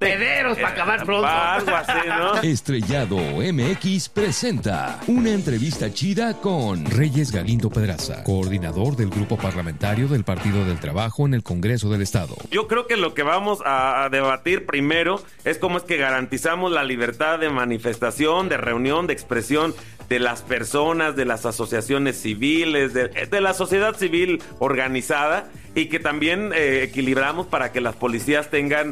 pederos para acabar pronto. Algo así, ¿no? Estrellado MX presenta una entrevista chida con Reyes Galindo Pedraza, coordinador del Grupo Parlamentario del Partido del Trabajo en el Congreso del Estado. Yo creo que lo que vamos a debatir primero es cómo es que garantizamos la libertad de manifestación, de reunión, de expresión de las personas, de las asociaciones civiles, de la sociedad civil organizada, y que también equilibramos para que las policías tengan